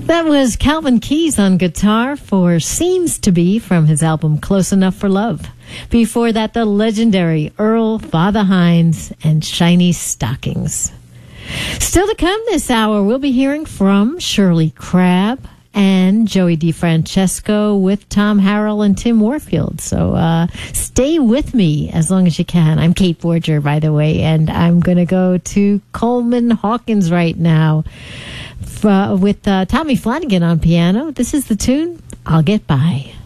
That was Calvin Keys on guitar for Seems to Be from his album Close Enough for Love. Before that, the legendary Earl Father Hines and Shiny Stockings. Still to come this hour, we'll be hearing from Shirley Crabb and Joey DeFrancesco with Tom Harrell and Tim Warfield. So stay with me as long as you can. I'm Kate Borger, by the way, and I'm going to go to Coleman Hawkins right now with Tommy Flanagan on piano. This is the tune, I'll Get By.